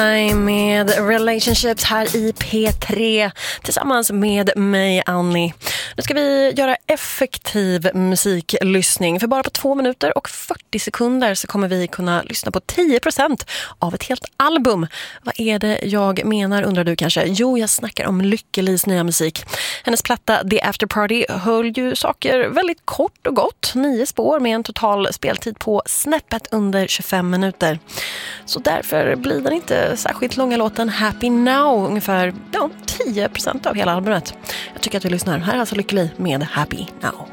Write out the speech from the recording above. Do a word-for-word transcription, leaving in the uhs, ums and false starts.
Med Relationships här i P tre tillsammans med mig, Annie. Nu ska vi göra effektiv musiklyssning. För bara på två minuter och fyrtio sekunder så kommer vi kunna lyssna på tio procent av ett helt album. Vad är det jag menar, undrar du kanske? Jo, jag snackar om Lykke Lis nya musik. Hennes platta The After Party höll ju saker väldigt kort och gott. Nio spår med en total speltid på snäppet under tjugofem minuter. Så därför blir den inte särskilt långa låten Happy Now, ungefär ja, tio procent av hela albumet. Jag tycker att vi lyssnar. Här är alltså Lykke Li med Happy Now.